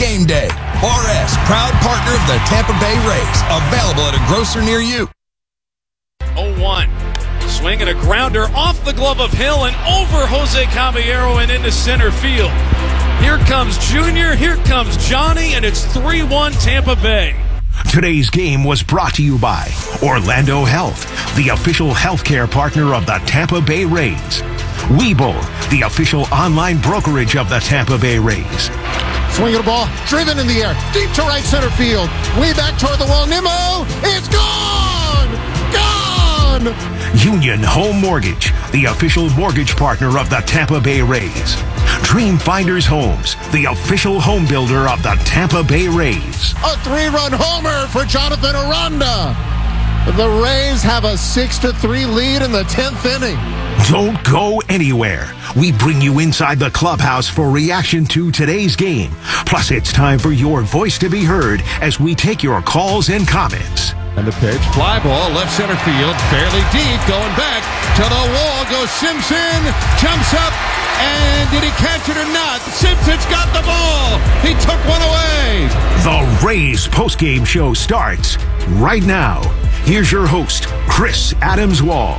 game day. RS, proud partner of the Tampa Bay Rays. Available at a grocer near you. 0-1. Swing and a grounder off the glove of Hill and over Jose Caballero and into center field. Here comes Junior, here comes Johnny, and it's 3-1 Tampa Bay. Today's game was brought to you by Orlando Health, the official healthcare partner of the Tampa Bay Rays. Webull, the official online brokerage of the Tampa Bay Rays. Swing of the ball, driven in the air, deep to right center field. Way back toward the wall, Nimmo, it's gone! Gone! Union Home Mortgage, the official mortgage partner of the Tampa Bay Rays. Dream Finders Homes, the official home builder of the Tampa Bay Rays. A 3-run homer for Jonathan Aranda. The Rays have a 6-3 lead in the 10th inning. Don't go anywhere. We bring you inside the clubhouse for reaction to today's game. Plus, it's time for your voice to be heard as we take your calls and comments. And the pitch, fly ball, left center field, fairly deep, going back to the wall, goes Simpson, jumps up, and did he catch it or not? Simpson's got the ball. He took one away. The Rays postgame show starts right now. Here's your host, Chris Adams-Wall.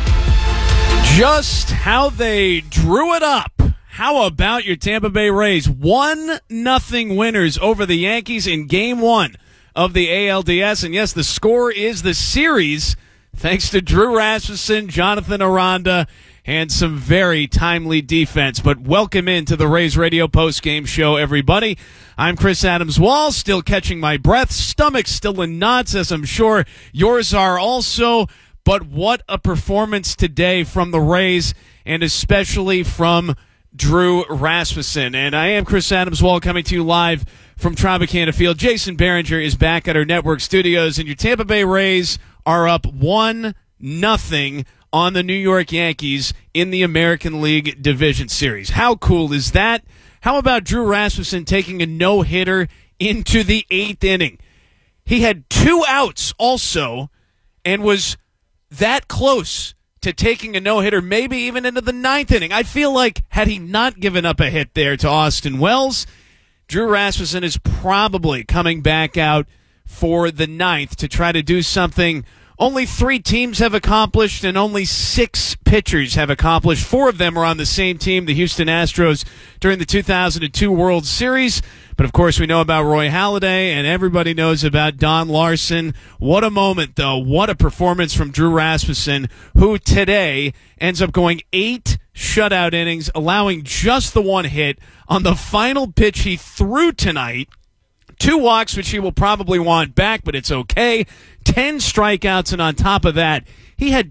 Just how they drew it up. How about your Tampa Bay Rays? 1-0 winners over the Yankees in Game 1 of the ALDS. And yes, the score is the series thanks to Drew Rasmussen, Jonathan Aranda, and some very timely defense. But welcome into the Rays Radio postgame show, everybody. I'm Chris Adams-Wall, still catching my breath. Stomach still in knots, as I'm sure yours are also. But what a performance today from the Rays, and especially from Drew Rasmussen. And I am Chris Adams-Wall, coming to you live from Tropicana Field. Jason Behringer is back at our network studios, and your Tampa Bay Rays are up 1-0 on the New York Yankees in the American League Division Series. How cool is that? How about Drew Rasmussen taking a no-hitter into the 8th inning? He had 2 outs also and was that close to taking a no-hitter, maybe even into the 9th inning. I feel like had he not given up a hit there to Austin Wells, Drew Rasmussen is probably coming back out for the 9th to try to do something only 3 teams have accomplished and only 6 pitchers have accomplished. 4 of them are on the same team, the Houston Astros, during the 2002 World Series. But, of course, we know about Roy Halladay, and everybody knows about Don Larson. What a moment, though. What a performance from Drew Rasmussen, who today ends up going 8 shutout innings, allowing just the 1 hit on the final pitch he threw tonight. 2 walks, which he will probably want back, but it's okay. 10 strikeouts, and on top of that, he had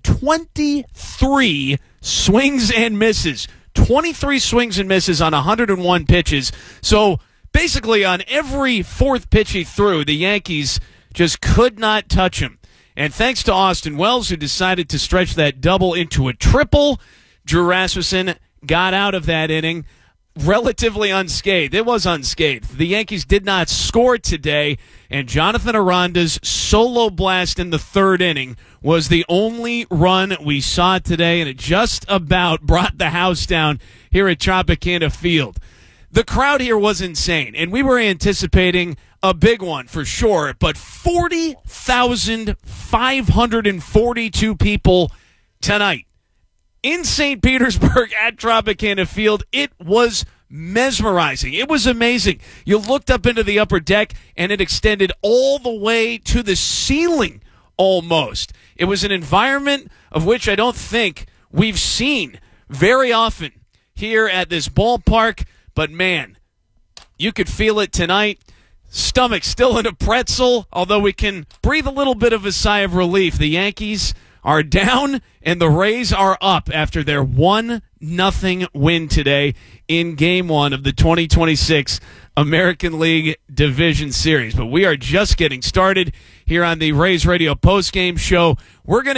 23 swings and misses. 23 swings and misses on 101 pitches. So basically on every 4th pitch he threw, the Yankees just could not touch him. And thanks to Austin Wells, who decided to stretch that double into a triple, Drew Rasmussen got out of that inning relatively unscathed. It was unscathed. The Yankees did not score today, and Jonathan Aranda's solo blast in the 3rd inning was the only run we saw today, and it just about brought the house down here at Tropicana Field. The crowd here was insane, and we were anticipating a big one for sure, but 40,542 people tonight in St. Petersburg at Tropicana Field. It was mesmerizing. It was amazing. You looked up into the upper deck, and it extended all the way to the ceiling almost. It was an environment of which I don't think we've seen very often here at this ballpark, but man, you could feel it tonight. Stomach still in a pretzel, although we can breathe a little bit of a sigh of relief. The Yankees are down, and the Rays are up after their 1-0 win today in Game 1 of the 2026 American League Division Series. But we are just getting started here on the Rays Radio postgame show. We're going to